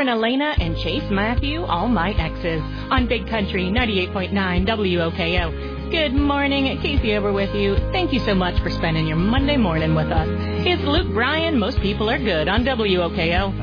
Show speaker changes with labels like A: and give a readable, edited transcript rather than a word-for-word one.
A: Lauren Elena and Chase Matthew, all my exes, on Big Country 98.9 WOKO. Good morning, Casey over with you. Thank you so much for spending your Monday morning with us. It's Luke Bryan, Most People Are Good on WOKO.